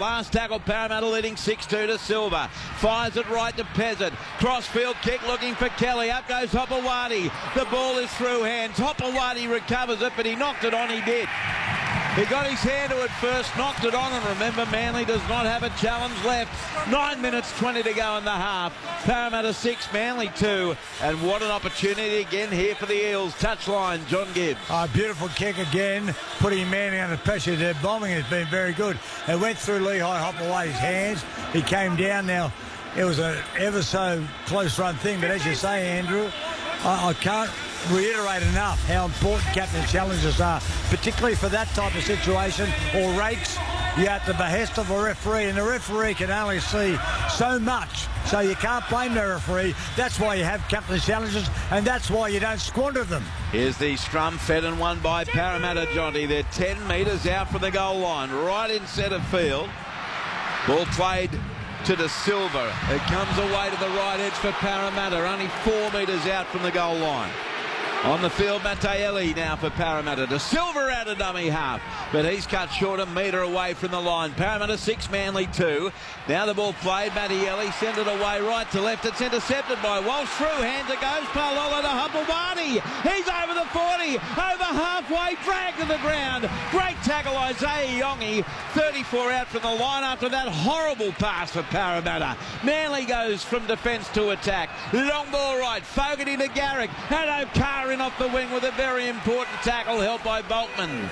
Last tackle, Parramatta leading 6-2 to Silver. Fires it right to Peasant. Crossfield kick looking for Kelly. Up goes Hopewadi. The ball is through hands. Hopewadi recovers it, but he knocked it on. He did. He got his hand to it first, knocked it on, and remember, Manly does not have a challenge left. 9 minutes 20 to go in the half. Parramatta 6, Manly 2, and what an opportunity again here for the Eels. Touchline, John Gibbs. Beautiful kick again, putting Manly under pressure. Their bombing has been very good. It went through Lehigh Hopewadi's hands. He came down. Now, it was an ever so close run thing, but as you say, Andrew, I can't reiterate enough how important captain challenges are, particularly for that type of situation or rakes. You're at the behest of a referee, and the referee can only see so much, so you can't blame the referee. That's why you have captain challenges, and that's why you don't squander them. Here's the scrum, fed and won by Parramatta, Jonty. They're 10 metres out from the goal line, right in centre field. Ball played to De Silva. It comes away to the right edge for Parramatta, only 4 metres out from the goal line. On the field, Mattielli now for Parramatta. De Silva out of dummy half, but he's cut short a metre away from the line. Parramatta 6, Manly 2. Now the ball played. Mattielli sent it away right to left. It's intercepted by Walsh. Through hands it goes. Palolo to Hopewadi. He's over the 40. Over halfway. Dragged to the ground. Great tackle, Isaiah Yongi. 34 out from the line after that horrible pass for Parramatta. Manly goes from defence to attack. Long ball right. Fogarty to Garrick. And O'Carr off the wing with a very important tackle, helped by Boltman.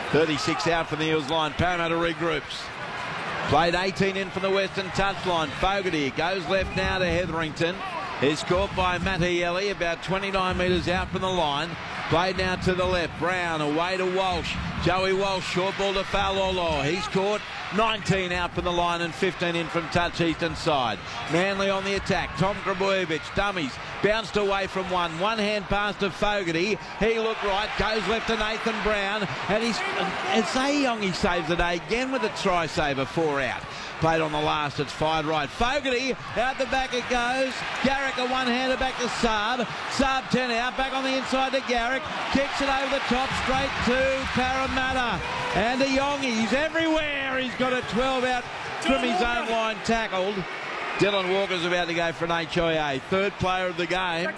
36 out from the Eels line. Parramatta regroups. Played 18 in from the western touchline. Fogarty goes left now to Hetherington. He's caught by Mattielli about 29 metres out from the line. Played now to the left. Brown away to Walsh. Joey Walsh, short ball to Faulolo. He's caught. 19 out from the line and 15 in from touch eastern side. Manly on the attack. Tom Grabojevic, dummies, bounced away from one. One hand pass to Fogarty. He looked right, goes left to Nathan Brown, and Sayongi saves the day again with a try saver, 4 out. Played on the last, it's fired right. Fogarty, out the back it goes. Garrick a one-hander back to Saab. Saab 10 out, back on the inside to Garrick. Kicks it over the top, straight to Parramatta. And Yongi, he's everywhere. He's got a 12 out from his own line, tackled. Dylan Walker's about to go for an HIA. Third player of the game.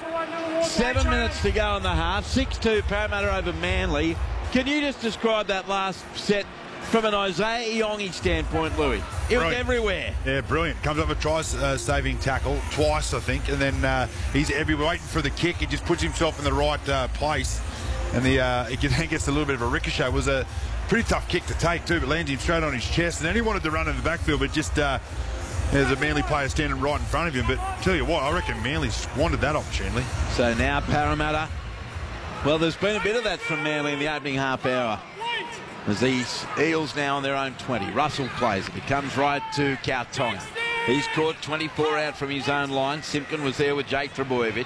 7 minutes to go in the half. 6-2 Parramatta over Manly. Can you just describe that last set from an Isaiah Yongi standpoint, Louis? It was everywhere. Yeah, brilliant. Comes up with a try-saving tackle twice, I think, and then he's everywhere waiting for the kick. He just puts himself in the right place, and he then gets a little bit of a ricochet. It was a pretty tough kick to take too, but lands him straight on his chest, and then he wanted to run in the backfield, but just there's a Manly player standing right in front of him. But tell you what, I reckon Manly squandered that opportunity. So now Parramatta, well, there's been a bit of that from Manly in the opening half hour. As these Eels now on their own 20. Russell plays it. It comes right to Kautonga. He's caught 24 out from his own line. Simpkin was there with Jake Trebojevic.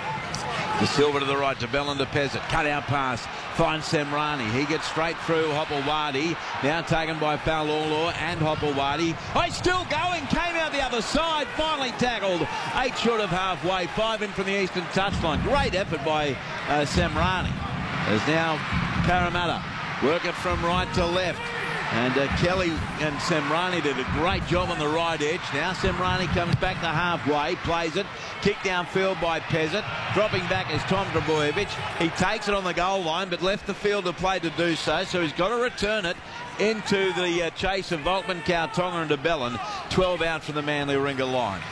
De Silva to the right to Bellin to Peasant. Cut out pass. Finds Semrani. He gets straight through Hopewadi. Now taken by Faulolo and Hopewadi. Oh, he's still going. Came out the other side. Finally tackled. 8 short of halfway. 5 in from the eastern touchline. Great effort by Semrani. There's now Parramatta. Work it from right to left. And Kelly and Semrani did a great job on the right edge. Now Semrani comes back to halfway, plays it. Kick downfield by Peasant. Dropping back is Tom Trebojevic. He takes it on the goal line, but left the field to play to do so. So he's got to return it into the chase of Volkman, Kautonga and de Bellin. 12 out from the Manly Warringah line.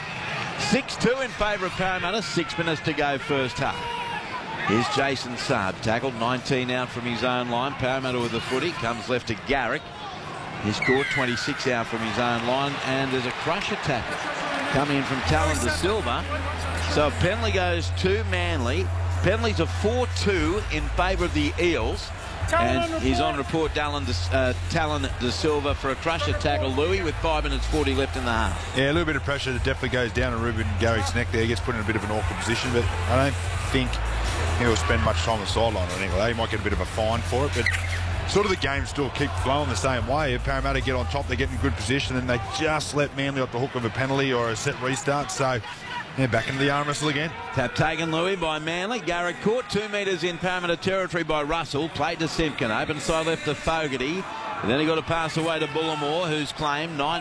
6-2 in favour of Parramatta. 6 minutes to go first half. Here's Jason Saab, tackled 19 out from his own line. Parramatta with the footy, comes left to Garrick. He's caught 26 out from his own line, and there's a crusher tackle coming in from Talon De Silva. So a penalty goes to Manly. Penalties are 4-2 in favour of the Eels. And he's on report, Talon De Silva for a crusher tackle, Louis, with 5 minutes 40 left in the half. Yeah, a little bit of pressure that definitely goes down on Ruben Garrick's neck there. He gets put in a bit of an awkward position, but I don't think he'll spend much time on the sideline or anything. He might get a bit of a fine for it, but sort of the game still keep flowing the same way. If Parramatta get on top, they get in good position, and they just let Manly off the hook of a penalty or a set restart. So they're back into the arm wrestle again. Tap taken, Louis, by Manly. Garrick caught 2 metres in Parramatta territory by Russell. Played to Simpkin. Open side left to Fogarty. And then he got a pass away to Bullimore, who's claimed 9